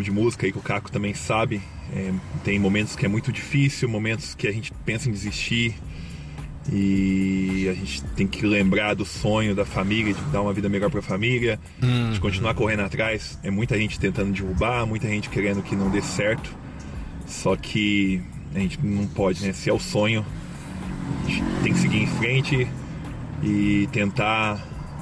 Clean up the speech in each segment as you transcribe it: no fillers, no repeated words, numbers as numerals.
de música aí que o Caco também sabe. Tem momentos que é muito difícil, momentos que a gente pensa em desistir. E a gente tem que lembrar do sonho da família, de dar uma vida melhor para a família, de continuar correndo atrás. É muita gente tentando derrubar, muita gente querendo que não dê certo. Só que a gente não pode, né? Se é o sonho, a gente tem que seguir em frente e tentar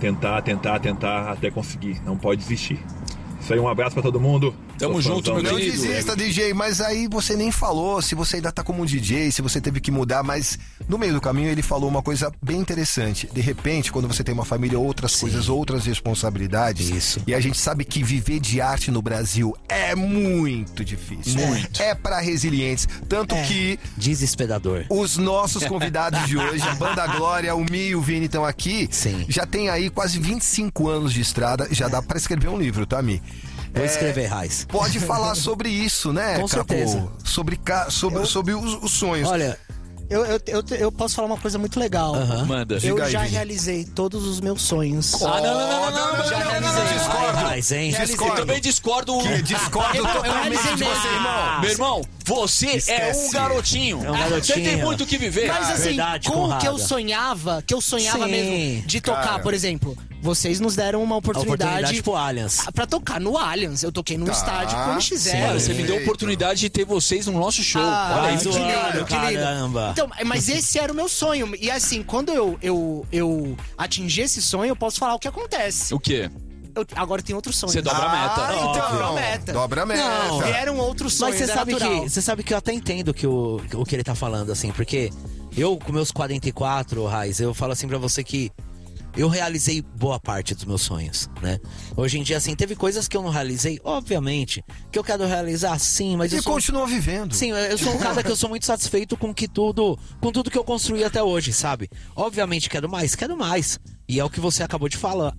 até conseguir. Não pode desistir. Isso aí, um abraço pra todo mundo. Tamo junto, meu Não querido. desista, DJ, mas aí você nem falou se você ainda tá como um DJ, se você teve que mudar, mas no meio do caminho ele falou uma coisa bem interessante. De repente, quando você tem uma família, outras coisas, outras responsabilidades. Isso. E a gente sabe que viver de arte no Brasil é muito difícil. Muito. É pra resilientes. Tanto que Desesperador. os nossos convidados de hoje, a Banda Glória, o Mi e o Vini estão aqui. Sim. Já tem aí quase 25 anos de estrada. Já dá pra escrever um livro, tá, Mi? Vou escrever, Raiz. Pode falar sobre isso, né, Com Caco? certeza. Sobre os sonhos. Olha, eu posso falar uma coisa muito legal. Manda. Eu Diga aí, já Vini. realizei todos os meus sonhos. Não. Já realizei. Discordo. Raiz, hein? Eu também discordo. Discordo totalmente de você, irmão. Meu irmão, você é Esquece. um garotinho. É um garotinho. Você tem muito o que viver. Mas assim, verdade, com o que eu Conrado. sonhava, Sim. mesmo de tocar, Cara. por exemplo, vocês nos deram uma A oportunidade oportunidade pro Allianz. pra tocar no Allianz. Eu toquei num estádio com o NX0. Mano, você me deu a oportunidade de ter vocês no nosso show. Ah, Olha Vai isso. que lindo, zoando, que lindo. caramba. Então, mas esse era o meu sonho. E assim, quando eu atingi esse sonho, eu posso falar o que acontece. O quê? Agora tem outro sonho. Você dobra a meta. Dobra a meta. Dobra a meta. Não, vieram outros sonhos. Mas natural. você sabe que eu até entendo o que ele tá falando, assim, porque eu, com meus 44, Raiz, eu falo assim pra você que eu realizei boa parte dos meus sonhos, né? Hoje em dia, assim, teve coisas que eu não realizei, obviamente, que eu quero realizar, sim, mas E eu sou... continua vivendo. Sim, eu sou um cara que eu sou muito satisfeito com tudo que eu construí até hoje, sabe? Obviamente quero mais. E é o que você acabou de falar.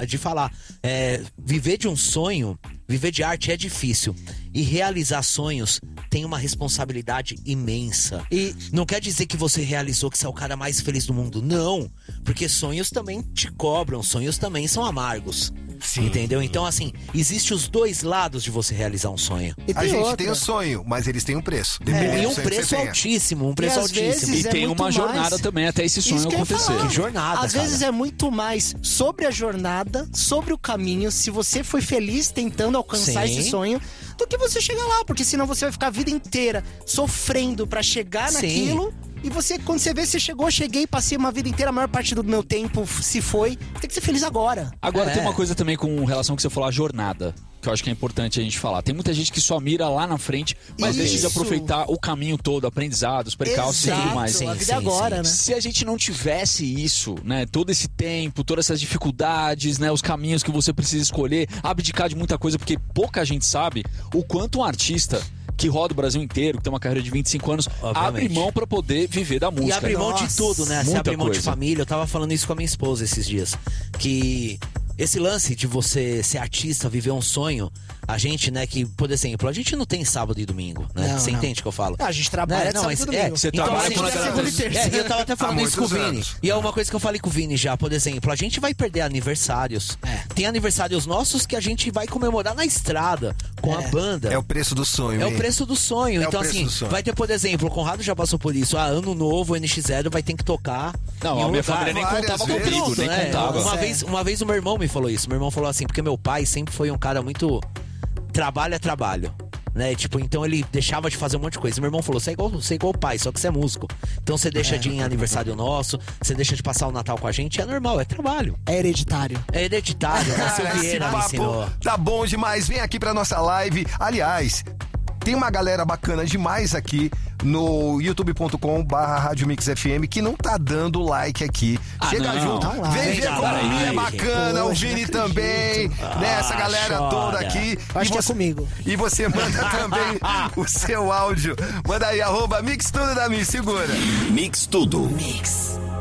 Viver de um sonho, viver de arte é difícil. E realizar sonhos tem uma responsabilidade imensa. E não quer dizer que você realizou, que você é o cara mais feliz do mundo. Não. Porque sonhos também te cobram, sonhos também são amargos. Sim. Entendeu? Então, assim, existe os dois lados de você realizar um sonho. E A tem gente outra. tem o sonho, mas eles têm um preço. E Dependendo um do sonho que preço você tenha. altíssimo, às vezes E é tem muito uma jornada mais. também até esse sonho Isso que eu ia acontecer. falar. Que jornada, Às cara. vezes é muito mais sobre a jornada, sobre o caminho, se você foi feliz tentando alcançar Sim. esse sonho, do que você chegar lá, porque senão você vai ficar a vida inteira sofrendo pra chegar Sim. naquilo. E você, quando você vê, você chegou, cheguei, passei uma vida inteira, a maior parte do meu tempo se foi. Tem que ser feliz agora. Agora É. tem uma coisa também com relação que você falou, a jornada, que eu acho que é importante a gente falar. Tem muita gente que só mira lá na frente, mas deixa de Isso. aproveitar o caminho todo, aprendizados, percalços e tudo Exato, mais. a vida é agora, né? Se a gente não tivesse isso, né, todo esse tempo, todas essas dificuldades, né, os caminhos que você precisa escolher, abdicar de muita coisa, porque pouca gente sabe o quanto um artista que roda o Brasil inteiro, que tem uma carreira de 25 anos, Obviamente. abre mão pra poder viver da música. E abre mão de Nossa, tudo, né? Você muita abre mão de coisa. família. Eu tava falando isso com a minha esposa esses dias. Que esse lance de você ser artista, viver um sonho, a gente, né, que, por exemplo, a gente não tem sábado e domingo, né? Não, você não. entende o que eu falo? A gente trabalha de sábado e domingo. Você então, trabalha assim, quando a galera- segunda e terça. eu tava até falando Há isso com o muitos Vini. anos. E é uma coisa que eu falei com o Vini já, por exemplo, a gente vai perder aniversários. Tem aniversários nossos que a gente vai comemorar na estrada, com a banda. É o preço do sonho. É o hein? preço do sonho. É o Então, preço assim, do sonho. vai ter, por exemplo, o Conrado já passou por isso. Ano novo, o NX0 vai ter que tocar. Não, em a um minha lugar. família nem várias contava vezes. comigo, Pronto, nem né? contava. Uma vez o meu irmão me falou isso. Meu irmão falou assim, porque meu pai sempre foi um cara muito trabalho é trabalho. Né? Tipo, então ele deixava de fazer um monte de coisa. Meu irmão falou, você é igual o pai, só que você é músico. Então você deixa de ir em aniversário nosso, você deixa de passar o Natal com a gente, é normal, é trabalho. É hereditário. É hereditário, né? Seu Cara, esse Vieira me papo ensinou. tá bom demais. Vem aqui pra nossa live. Aliás, tem uma galera bacana demais aqui no youtube.com/Rádio Mix FM que não tá dando like aqui. Chega não. junto. Dá um like. Vem ver Dá como like. o Mi é bacana, o Poxa, Vini não também, né? Essa galera chora. toda aqui. Acho que é comigo. E você manda também o seu áudio. Manda aí, @Mix Tudo da Mi, segura. Mix Tudo. Mix.